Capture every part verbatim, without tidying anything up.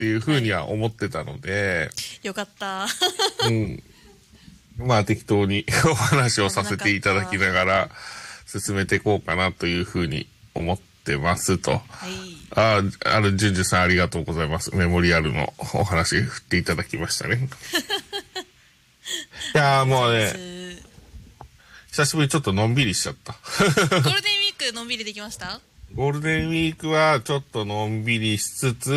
っていうふうには思ってたので、 はい、よかったうん、まあ適当にお話をさせていただきながら進めていこうかなというふうに思ってますと。はい、ああ、あるじゅんじゅさんありがとうございます。メモリアルのお話振っていただきましたね。いやーもうね、久しぶりにちょっとのんびりしちゃった。 ゴールデンウィークのんびりできました？ ゴールデンウィークはちょっとのんびりしつつ、うん、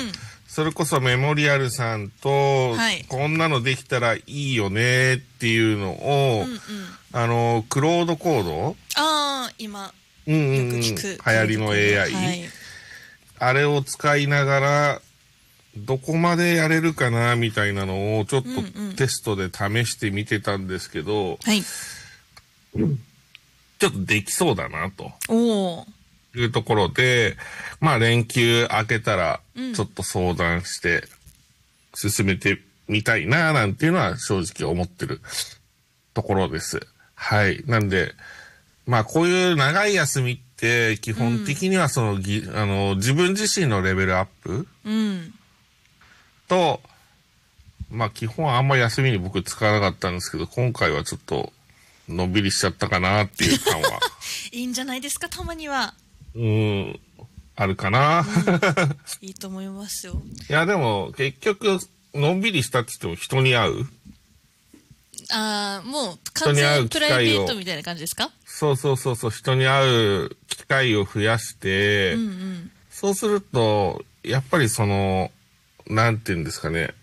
それこそメモリアルさんと、はい、こんなのできたらいいよねっていうのを、うんうん、あの、クロードコード？ ああ、今、 うんうんうん、よく聞く。流行りの エーアイ、はい。あれを使いながら、どこまでやれるかなみたいなのをちょっとテストで試してみてたんですけど、うんうん、はい、ちょっとできそうだなと。おー。いうところで、まあ連休明けたらちょっと相談して進めてみたいななんていうのは正直思ってるところです。はい。なんで、まあこういう長い休みって基本的にはその、うん、あの自分自身のレベルアップ、うん、と、まあ基本あんま休みに僕使わなかったんですけど、今回はちょっとのんびりしちゃったかなっていう感は。 いいんじゃないですか、たまには。 うん、あるかな、うん、 いいと思いますよ。 いや、でも、結局、のんびりしたって言っても人に会う？ ああ、もう、完全プライベートみたいな感じですか？ そうそうそうそう、人に会う機会を増やして、うんうん、そうすると、やっぱりその、なんていうんですかね、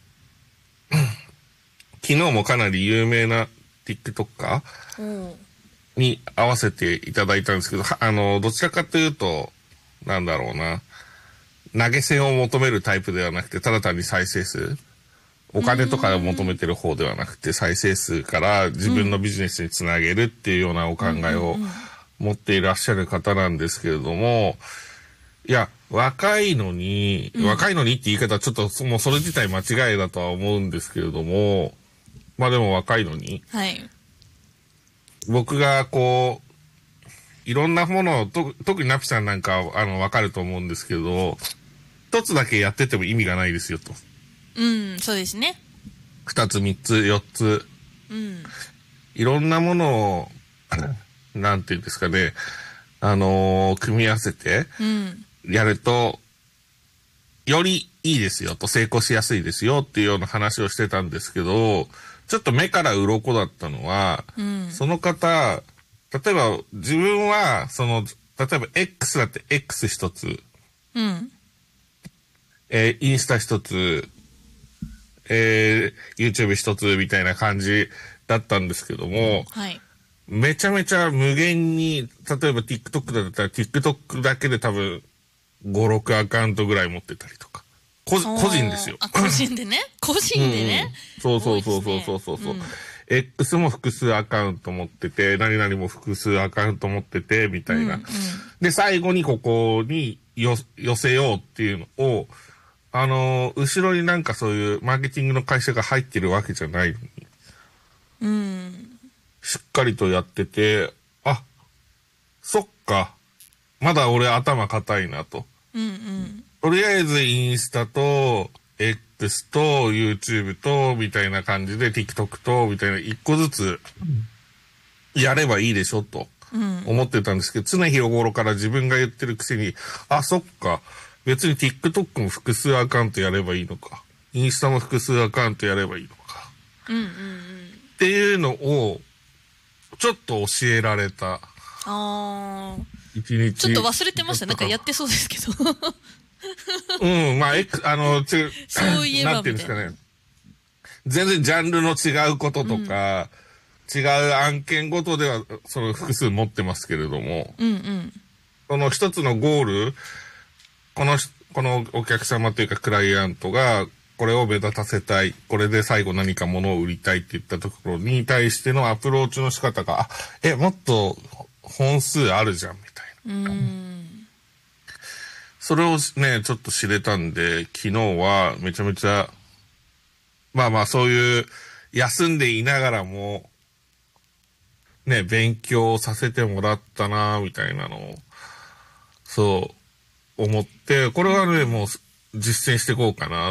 昨日もかなり有名な TikToker に合わせていただいたんですけど、あの、どちらかというと、なんだろうな、投げ銭を求めるタイプではなくて、ただ単に再生数、お金とかを求めてる方ではなくて、再生数から自分のビジネスにつなげるっていうようなお考えを持っていらっしゃる方なんですけれども、いや、若いのに、うん、若いのにって言い方はちょっともうそれ自体間違いだとは思うんですけれども、まあでも若いのに、はい、僕がこう、いろんなものを、と特にナピさんなんかあのわかると思うんですけど、一つだけやってても意味がないですよと。 うん、そうですね。 二つ、三つ、四つ。うん。いろんなものを、なんていうんですかね、あのー、組み合わせて、やると、うん、よりいいですよと、成功しやすいですよっていうような話をしてたんですけど、ちょっと目から鱗だったのは、うん、その方、例えば自分は、その、例えば X だって X 一つ、うん、えー、インスタ一つ、えー、YouTube 一つみたいな感じだったんですけども、はい、めちゃめちゃ無限に、例えば TikTok だったら TikTok だけで多分ご、ろくアカウントぐらい持ってたりとか。個人ですよ。 あ、個人でね。個人でね。 うん、そうそうそうそうそうそう。うん、X も複数アカウント持ってて、何々も複数アカウント持ってて、みたいな。うんうん、で、最後にここによ寄せようっていうのを、あのー、後ろになんかそういうマーケティングの会社が入ってるわけじゃないのに。うん。しっかりとやってて、あ、そっか。まだ俺頭固いなと。うんうん。とりあえずインスタと、X と、YouTube と、みたいな感じで TikTok と、みたいな一個ずつ、やればいいでしょ、と思ってたんですけど、常日頃から自分が言ってるくせに、あ、そっか。別に TikTok も複数アカウントやればいいのか。インスタも複数アカウントやればいいのか。うんうんうん。っていうのを、ちょっと教えられた。ああ。 一日。 ちょっと忘れてました。なんかやってそうですけど。 うん、まあ、え、あの、ちそういえばなんていうんですかね。全然ジャンルの違うこととか、うん、違う案件ごとでは、その複数持ってますけれども、うんうん、その一つのゴール、この、このお客様というかクライアントが、これを目立たせたい。これで最後何か物を売りたいって言ったところに対してのアプローチの仕方が、あ、え、もっと本数あるじゃん、みたいな。うん、それをね、ちょっと知れたんで、昨日はめちゃめちゃ、まあまあそういう休んでいながらも、ね、勉強させてもらったな、みたいなのを、そう思って、これはね、もう実践していこうかな